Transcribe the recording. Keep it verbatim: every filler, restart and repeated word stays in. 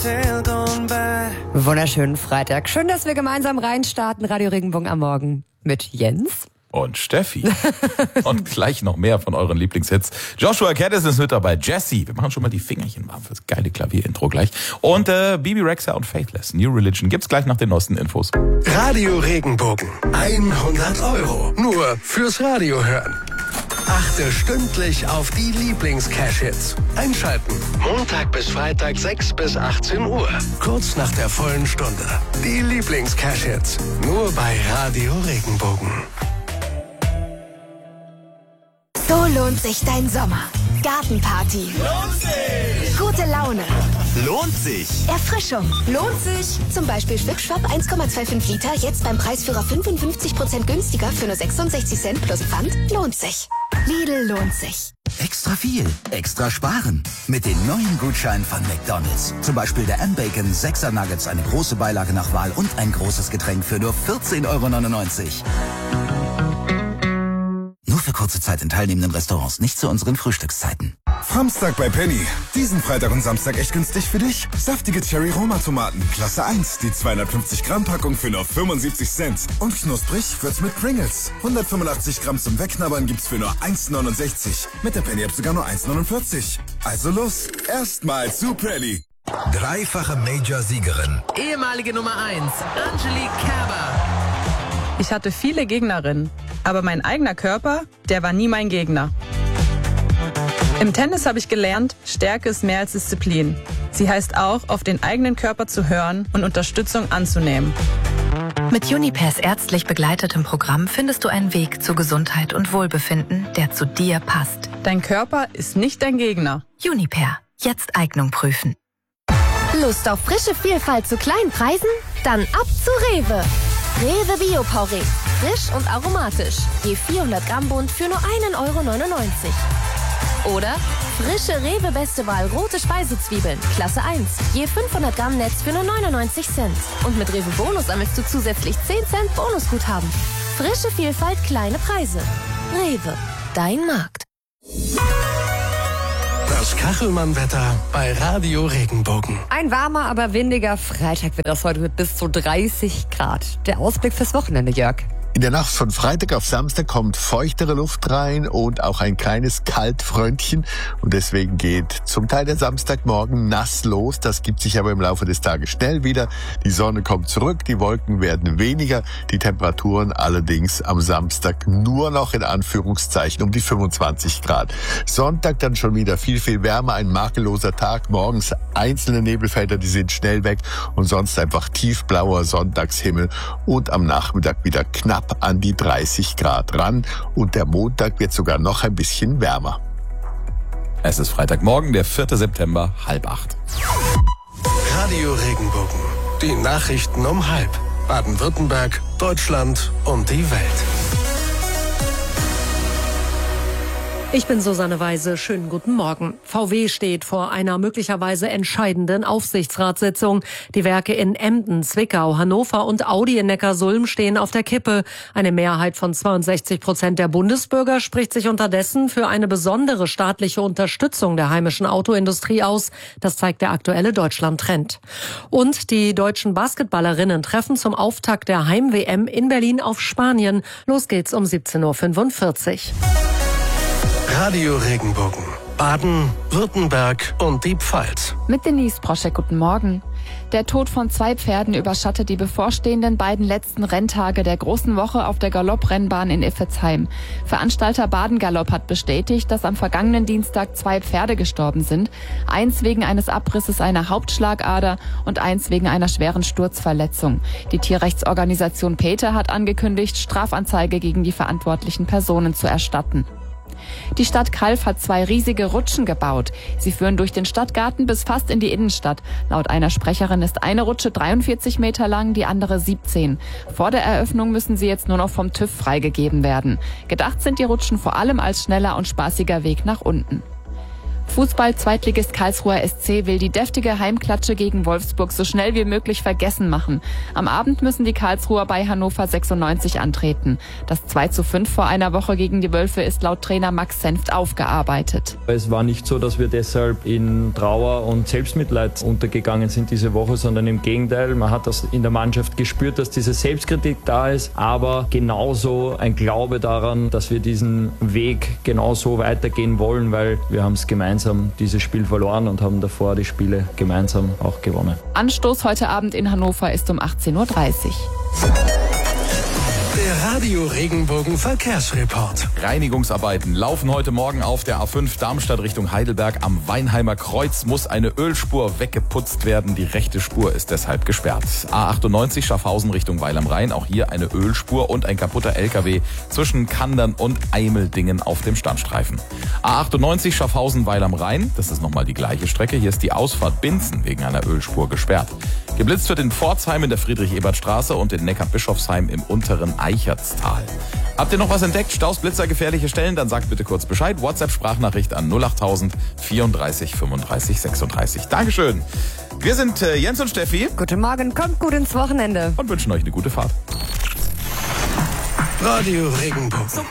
Wunderschönen Freitag. Schön, dass wir gemeinsam reinstarten. Radio Regenbogen am Morgen mit Jens. Und Steffi. Und gleich noch mehr von euren Lieblingshits. Joshua Caddis ist mit dabei. Jesse. Wir machen schon mal die Fingerchen warm fürs geile Klavierintro gleich. Und äh, Bibi Rexha und Faithless. New Religion gibt's gleich nach den neuesten Infos. Radio Regenbogen. hundert Euro. Nur fürs Radio hören. Achte stündlich auf die Lieblings-Cash-Hits. Einschalten. Montag bis Freitag sechs bis achtzehn Uhr. Kurz nach der vollen Stunde. Die Lieblings-Cash-Hits. Nur bei Radio Regenbogen. So lohnt sich dein Sommer. Gartenparty. Lohnt sich. Gute Laune. Lohnt sich. Erfrischung. Lohnt sich. Zum Beispiel Schwippschwapp eins Komma fünfundzwanzig Liter, jetzt beim Preisführer fünfundfünfzig Prozent günstiger für nur sechsundsechzig Cent plus Pfand. Lohnt sich. Lidl lohnt sich. Extra viel, extra sparen. Mit den neuen Gutscheinen von McDonald's. Zum Beispiel der M-Bacon sechser Nuggets, eine große Beilage nach Wahl und ein großes Getränk für nur vierzehn Euro neunundneunzig. Nur für kurze Zeit in teilnehmenden Restaurants, nicht zu unseren Frühstückszeiten. Samstag bei Penny. Diesen Freitag und Samstag echt günstig für dich. Saftige Cherry-Roma-Tomaten, Klasse eins. Die zweihundertfünfzig Gramm Packung für nur fünfundsiebzig Cent. Und knusprig wird's mit Pringles. hundertfünfundachtzig Gramm zum Wegknabbern gibt's für nur eins neunundsechzig. Mit der Penny-App sogar nur eins neunundvierzig. Also los, erstmal zu Penny. Dreifache Major-Siegerin. Ehemalige Nummer eins, Angelique Kerber. Ich hatte viele Gegnerinnen, aber mein eigener Körper, der war nie mein Gegner. Im Tennis habe ich gelernt, Stärke ist mehr als Disziplin. Sie heißt auch, auf den eigenen Körper zu hören und Unterstützung anzunehmen. Mit Junipers ärztlich begleitetem Programm findest du einen Weg zu Gesundheit und Wohlbefinden, der zu dir passt. Dein Körper ist nicht dein Gegner. Juniper. Jetzt Eignung prüfen. Lust auf frische Vielfalt zu kleinen Preisen? Dann ab zu Rewe. Rewe Bio-Porree. Frisch und aromatisch. Je vierhundert Gramm Bund für nur ein Euro neunundneunzig. Oder frische Rewe Beste Wahl rote Speisezwiebeln. Klasse eins. Je fünfhundert Gramm Netz für nur neunundneunzig Cent. Und mit Rewe Bonus sammelst du zusätzlich zehn Cent Bonusguthaben. Frische Vielfalt, kleine Preise. Rewe. Dein Markt. Das Kachelmann-Wetter bei Radio Regenbogen. Ein warmer, aber windiger Freitag wird das heute mit bis zu dreißig Grad. Der Ausblick fürs Wochenende, Jörg. In der Nacht von Freitag auf Samstag kommt feuchtere Luft rein und auch ein kleines Kaltfröntchen. Und deswegen geht zum Teil der Samstagmorgen nass los. Das gibt sich aber im Laufe des Tages schnell wieder. Die Sonne kommt zurück, die Wolken werden weniger. Die Temperaturen allerdings am Samstag nur noch in Anführungszeichen um die fünfundzwanzig Grad. Sonntag dann schon wieder viel, viel wärmer. Ein makelloser Tag. Morgens einzelne Nebelfelder, die sind schnell weg. Und sonst einfach tiefblauer Sonntagshimmel. Und am Nachmittag wieder knapp an die dreißig Grad ran und der Montag wird sogar noch ein bisschen wärmer. Es ist Freitagmorgen, der vierte September, halb acht. Radio Regenbogen. Die Nachrichten um halb. Baden-Württemberg, Deutschland und die Welt. Ich bin Susanne Weise. Schönen guten Morgen. V W steht vor einer möglicherweise entscheidenden Aufsichtsratssitzung. Die Werke in Emden, Zwickau, Hannover und Audi in Neckarsulm stehen auf der Kippe. Eine Mehrheit von zweiundsechzig Prozent der Bundesbürger spricht sich unterdessen für eine besondere staatliche Unterstützung der heimischen Autoindustrie aus. Das zeigt der aktuelle Deutschland-Trend. Und die deutschen Basketballerinnen treffen zum Auftakt der Heim-W M in Berlin auf Spanien. Los geht's um siebzehn Uhr fünfundvierzig. Radio Regenbogen. Baden, Württemberg und die Pfalz. Mit Denise Proschek, guten Morgen. Der Tod von zwei Pferden überschattet die bevorstehenden beiden letzten Renntage der großen Woche auf der Galopprennbahn in Iffezheim. Veranstalter Baden Galopp hat bestätigt, dass am vergangenen Dienstag zwei Pferde gestorben sind. Eins wegen eines Abrisses einer Hauptschlagader und eins wegen einer schweren Sturzverletzung. Die Tierrechtsorganisation PETA hat angekündigt, Strafanzeige gegen die verantwortlichen Personen zu erstatten. Die Stadt Calw hat zwei riesige Rutschen gebaut. Sie führen durch den Stadtgarten bis fast in die Innenstadt. Laut einer Sprecherin ist eine Rutsche dreiundvierzig Meter lang, die andere siebzehn. Vor der Eröffnung müssen sie jetzt nur noch vom TÜV freigegeben werden. Gedacht sind die Rutschen vor allem als schneller und spaßiger Weg nach unten. Fußball-Zweitligist Karlsruher S C will die deftige Heimklatsche gegen Wolfsburg so schnell wie möglich vergessen machen. Am Abend müssen die Karlsruher bei Hannover sechsundneunzig antreten. Das zwei zu fünf vor einer Woche gegen die Wölfe ist laut Trainer Max Senft aufgearbeitet. Es war nicht so, dass wir deshalb in Trauer und Selbstmitleid untergegangen sind diese Woche, sondern im Gegenteil. Man hat das in der Mannschaft gespürt, dass diese Selbstkritik da ist, aber genauso ein Glaube daran, dass wir diesen Weg genauso weitergehen wollen, weil wir haben es gemeinsam dieses Spiel verloren und haben davor die Spiele gemeinsam auch gewonnen. Anstoß heute Abend in Hannover ist um achtzehn Uhr dreißig. Der Radio Regenbogen Verkehrsreport. Reinigungsarbeiten laufen heute Morgen auf der A fünf Darmstadt Richtung Heidelberg. Am Weinheimer Kreuz muss eine Ölspur weggeputzt werden. Die rechte Spur ist deshalb gesperrt. A achtundneunzig Schaffhausen Richtung Weil am Rhein. Auch hier eine Ölspur und ein kaputter L K W zwischen Kandern und Eimeldingen auf dem Standstreifen. A achtundneunzig Schaffhausen Weil am Rhein. Das ist nochmal die gleiche Strecke. Hier ist die Ausfahrt Binzen wegen einer Ölspur gesperrt. Geblitzt wird in Pforzheim in der Friedrich-Ebert-Straße und in Neckarbischofsheim im unteren Eichertstal. Habt ihr noch was entdeckt? Staus, Blitzer, gefährliche Stellen? Dann sagt bitte kurz Bescheid. WhatsApp-Sprachnachricht an null achttausend vierunddreißig fünfunddreißig sechsunddreißig. Dankeschön. Wir sind äh, Jens und Steffi. Guten Morgen, kommt gut ins Wochenende. Und wünschen euch eine gute Fahrt. Radio Regenbogen.